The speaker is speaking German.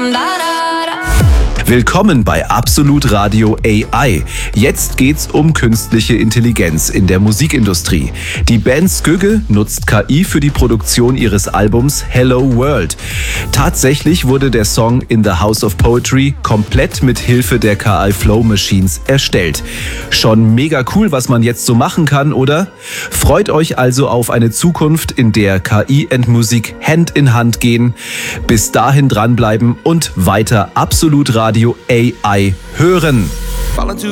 Willkommen bei Absolut Radio AI. Jetzt geht's um künstliche Intelligenz in der Musikindustrie. Die Band Skügge nutzt KI für die Produktion ihres Albums Hello World. Tatsächlich wurde der Song In the House of Poetry komplett mit Hilfe der KI Flow Machines erstellt. Schon mega cool, was man jetzt so machen kann, oder? Freut euch also auf eine Zukunft, in der KI und Musik Hand in Hand gehen. Bis dahin dranbleiben und weiter Absolut Radio AI hören.